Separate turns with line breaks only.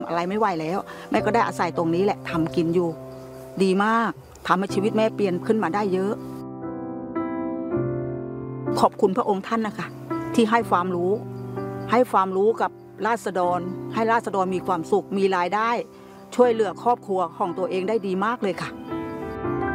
อะไรไม่ไหวแล้วแม่ก็ได้อาศัยตรงนี้แหละทำกินอยู่ดีมากทำให้ชีวิตแม่เปลี่ยนขึ้นมาได้เยอะขอบคุณพระองค์ท่านนะคะที่ให้ความรู้กับราษฎรให้ราษฎรมีความสุขมีรายได้ช่วยเหลือครอบครัวของตัวเองได้ดีมากเลยค่ะ